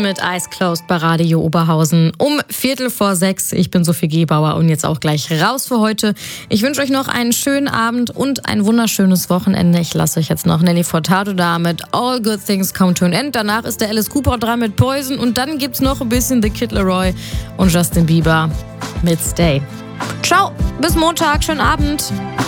mit Eyes Closed bei Radio Oberhausen um 5:45. Ich bin Sophie Gebauer und jetzt auch gleich raus für heute. Ich wünsche euch noch einen schönen Abend und ein wunderschönes Wochenende. Ich lasse euch jetzt noch Nelly Furtado da mit All Good Things Come to an End. Danach ist der Alice Cooper dran mit Poison und dann gibt's noch ein bisschen The Kid Laroi und Justin Bieber mit Stay. Ciao, bis Montag, schönen Abend.